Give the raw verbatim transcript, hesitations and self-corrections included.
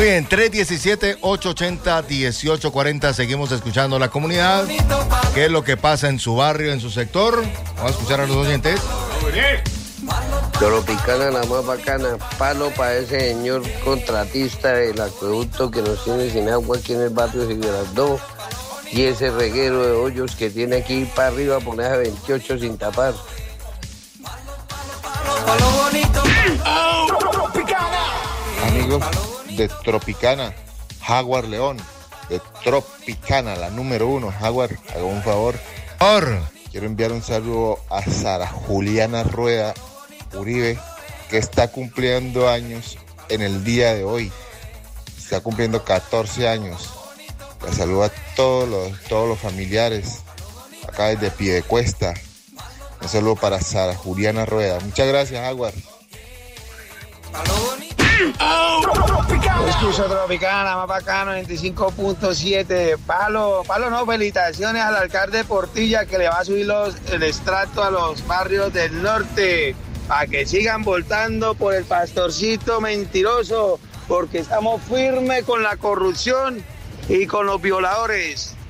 Muy bien, tres uno siete, ocho ocho cero, uno ocho cuatro cero. Seguimos escuchando a la comunidad. ¿Qué es lo que pasa en su barrio, en su sector? Vamos a escuchar a los oyentes. Tropicana, la más bacana. Palo para ese señor contratista del acueducto que nos tiene sin agua aquí en el barrio Figueras. Y ese reguero de hoyos que tiene aquí para arriba, ponerse veintiocho sin tapar. Amigos de Tropicana, Jaguar León, de Tropicana, la número uno. Jaguar, haga un favor. Por. Quiero enviar un saludo a Sara Juliana Rueda Uribe, que está cumpliendo años en el día de hoy. Está cumpliendo catorce años. La saludo a todos los, todos los familiares, acá desde Piedecuesta. Un saludo para Sara Juliana Rueda. Muchas gracias, Jaguar. Escucho Tropicana, más bacano, veinticinco punto siete. Palo, palo no, felicitaciones al alcalde Portilla que le va a subir los, el extracto a los barrios del norte para que sigan voltando por el pastorcito mentiroso, porque estamos firmes con la corrupción y con los violadores.